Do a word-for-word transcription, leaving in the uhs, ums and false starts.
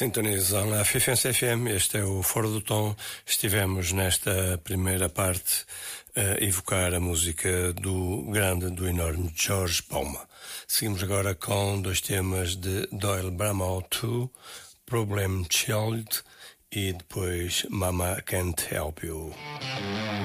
Sintonizam na Fifense F M, este é o Fora do Tom. Estivemos nesta primeira parte a evocar a música do grande, do enorme Jorge Palma. Seguimos agora com dois temas de Doyle Bramhall dois, Problem Child e depois Mama Can't Help You.